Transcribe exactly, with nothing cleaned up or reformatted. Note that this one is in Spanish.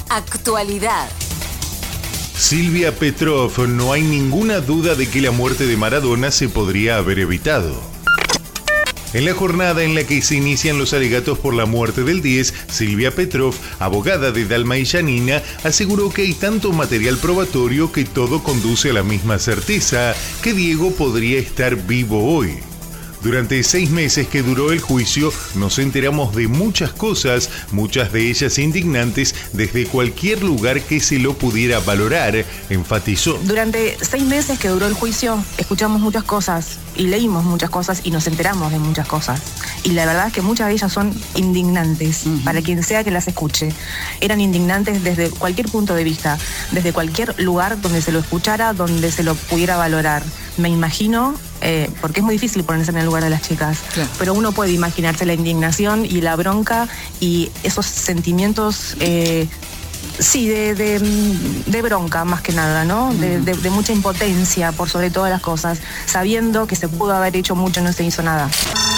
Actualidad. Silvia Petrov, no hay ninguna duda de que la muerte de Maradona se podría haber evitado. En la jornada en la que se inician los alegatos por la muerte del diez, Silvia Petrov, abogada de Dalma y Janina, aseguró que hay tanto material probatorio que todo conduce a la misma certeza, que Diego podría estar vivo hoy. Durante seis meses que duró el juicio, nos enteramos de muchas cosas, muchas de ellas indignantes, desde cualquier lugar que se lo pudiera valorar, enfatizó. Durante seis meses que duró el juicio, escuchamos muchas cosas y leímos muchas cosas y nos enteramos de muchas cosas. Y la verdad es que muchas de ellas son indignantes, uh-huh. para quien sea que las escuche. Eran indignantes desde cualquier punto de vista, desde cualquier lugar donde se lo escuchara, donde se lo pudiera valorar. Me imagino... Eh, porque es muy difícil ponerse en el lugar de las chicas, claro. Pero uno puede imaginarse la indignación y la bronca y esos sentimientos, eh, sí, de, de, de bronca más que nada, ¿no? De, de, de mucha impotencia por sobre todas las cosas, sabiendo que se pudo haber hecho mucho y no se hizo nada.